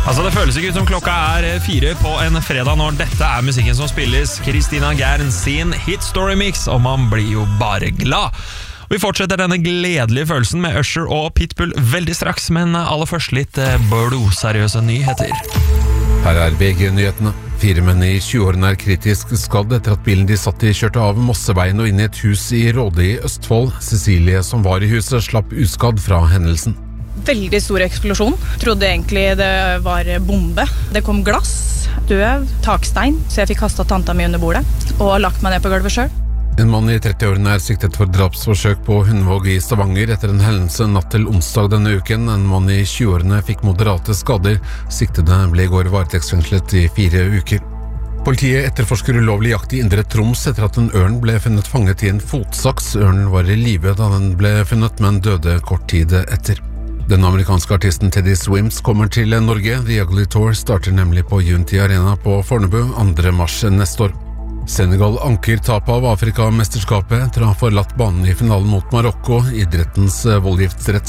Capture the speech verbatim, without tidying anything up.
Altså, det føles ikke ut som klokka er fire på en fredag når dette er musikken som spilles. Christina Gern sin Hit Story Mix, og man blir jo bare glad. Vi fortsetter denne gledelige følelsen med Usher og Pitbull veldig straks, men aller først litt blodseriøse nyheter. Her er V G-nyhetene. Fire menn i tjueårene er kritisk skadd etter at bilen de satt i kjørte av Mosseveien og inn i et hus i Råde i Østfold. Cecilie, som var i huset, slapp uskadd fra hendelsen. Veldig stor eksplosjon. Trodde egentlig det var bombe. Det kom glass, støv, takstein, så jeg fikk kastet tanta mi under bordet og lagt meg ned på gulvet selv. En mann i trettiårene er siktet for drapsforsøk på Hundvåg i Stavanger etter en hendelse natt til onsdag denne uken. En mann i tjueårene fikk moderate skader. Siktede ble i går varetektsfengslet i fire uker. Politiet etterforsker ulovlig jakt i Indre Troms etter at en ørn ble funnet fanget i en fotsaks. Ørnen var i live da den ble funnet, men døde kort tid etter. Den amerikanske artisten Teddy Swims kommer til Norge. The Ugly Tour starter nemlig på Unity Arena på Fornebu andre mars neste år. Senegal anker tap av Afrikamesterskapet etter å ha forlatt banen i finalen mot Marokko. Idrettens voldgiftsrett